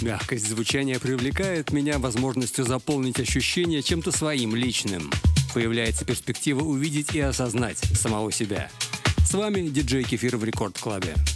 Мягкость звучания привлекает меня возможностью заполнить ощущение чем-то своим, личным. Появляется перспектива увидеть и осознать самого себя. С вами диджей Кефир в Рекорд Клабе.